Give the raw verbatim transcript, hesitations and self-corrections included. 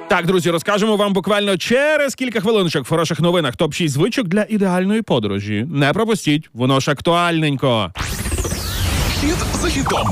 Так, друзі, розкажемо вам буквально через кілька хвилиночок в хороших новинах топ шість звичок для ідеальної подорожі. Не пропустіть, воно ж актуальненько. Хід за хітом.